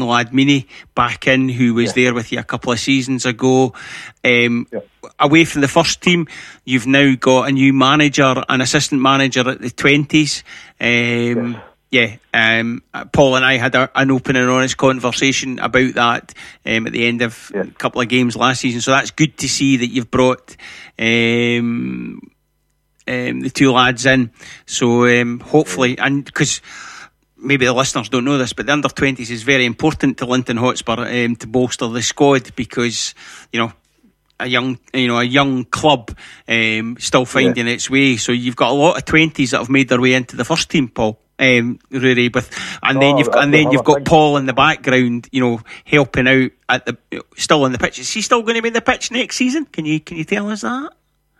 lad Meany back in, who was there with you a couple of seasons ago. Away from the first team, you've now got a new manager, an assistant manager at the 20s. Paul and I had an open and honest conversation about that at the end of a couple of games last season. So that's good to see that you've brought the two lads in. So hopefully, and because maybe the listeners don't know this, but the under-20s is very important to Linton Hotspur to bolster the squad, because a young club still finding its way. So you've got a lot of 20s that have made their way into the first team, Paul. Rory, then you've got Paul in the background, helping out still on the pitch. Is he still going to be in the pitch next season? Can you tell us that?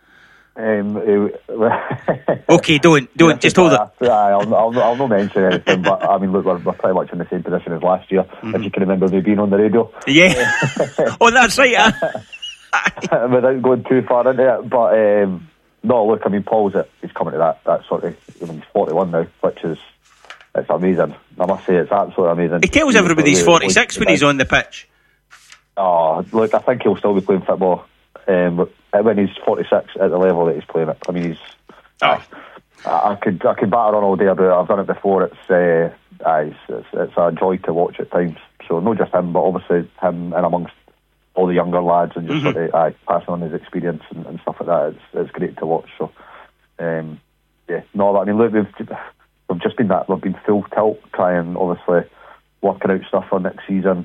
Okay, don't just hold it. I'll not mention anything, but I mean, look, we're pretty much in the same position as last year. If you can remember me being on the radio. Yeah. Oh, that's right. Without going too far into it, but no, look, I mean, he's coming to that sort of. I mean, he's 41 now, which is it's amazing. I must say, it's absolutely amazing. He tells everybody he's 46 when he's on the pitch. Oh, look, I think he'll still be playing football when he's 46 at the level that he's playing it. I mean, I could batter on all day about it. I've done it before. It's a joy to watch at times. So not just him, but obviously him and amongst all the younger lads, and just sort of passing on his experience and stuff like that. It's great to watch. So I mean, look, we've just been we've been full tilt trying, obviously, working out stuff for next season.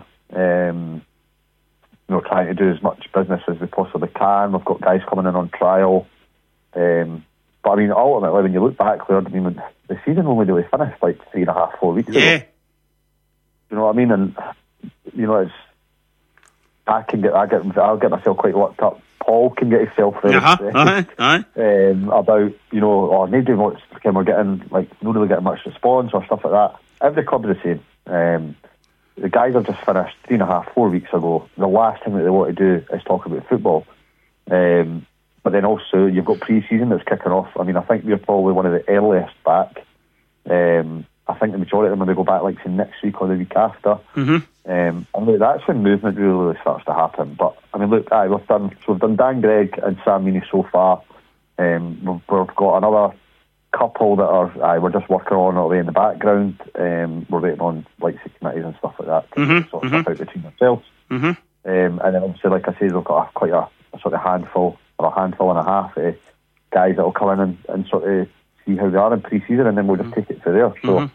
Trying to do as much business as we possibly can. We've got guys coming in on trial. But I mean, ultimately, when you look back, Laird, I mean, the season only really finished like 3.5, 4 weeks ago. You know what I mean? And it's. I'll get myself quite worked up. Paul can get himself very about nobody wants. We're getting not really getting much response or stuff like that. Every club is the same. The guys have just finished 3.5, 4 weeks ago. The last thing that they want to do is talk about football. But then also you've got pre-season that's kicking off. I mean, I think we're probably one of the earliest back. I think the majority of them will go back say next week or the week after. And look, that's when movement really starts to happen. But I mean, look, we've done Dan Gregg and Sam Meany so far. We've got another couple that are we're just working on all the way in the background. We're waiting on legacy committees and stuff like that to sort stuff out between ourselves. And then obviously, like I say, we've got quite a sort of handful and a half of guys that will come in and sort of see how they are in pre-season, and then we'll just take it from there. So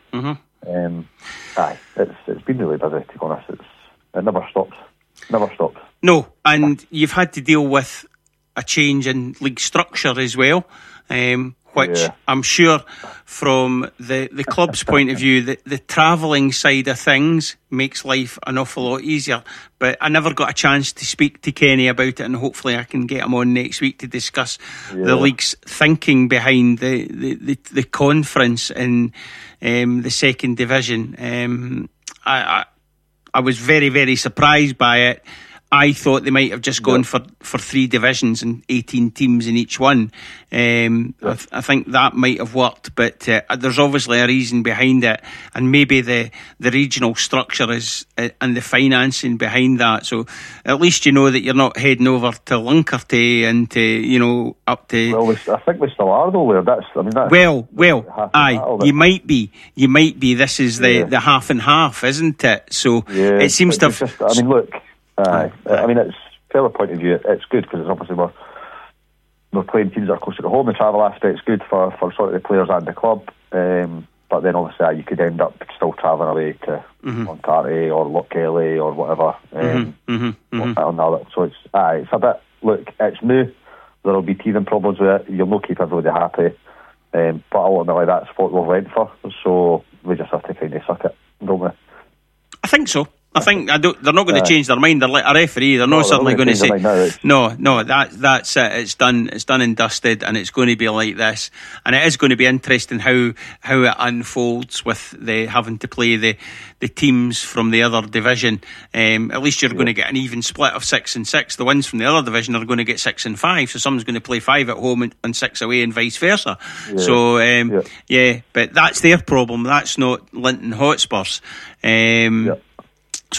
it's been really busy, to be honest. It never stops. No, and you've had to deal with a change in league structure as well, which I'm sure from the club's point of view, the travelling side of things makes life an awful lot easier. But I never got a chance to speak to Kenny about it, and hopefully I can get him on next week to discuss the league's thinking behind the conference in the second division. I was very, very surprised by it. I thought they might have just gone for 3 divisions and 18 teams in each one. I think that might have worked, but there's obviously a reason behind it, and maybe the regional structure is and the financing behind that. So at least you know that you're not heading over to Luncarty and to up to. Well, I think we still are though. You might be. This is the half and half, isn't it? So it seems to have. I mean, look. I mean, it's from a point of view, it's good because it's obviously we're playing teams that are closer to home. The travel aspect's good for sort of the players and the club. But then obviously you could end up still travelling away to Montarty or Lochkelly or whatever. So it's a bit. Look, it's new. There'll be teething problems with it. You'll not keep everybody happy. But ultimately, that's what we went for. So we just have to kind of suck it, don't we? I think so. I think they're not going to change their mind. They're like a referee. They're not suddenly going to say, no, that's it. It's done and dusted, and it's going to be like this. And it is going to be interesting how it unfolds with the having to play the teams from the other division. At least you're going to get an even split of 6 and 6. The ones from the other division are going to get 6 and 5. So someone's going to play 5 at home and 6 away, and vice versa. But that's their problem. That's not Linton Hotspur's.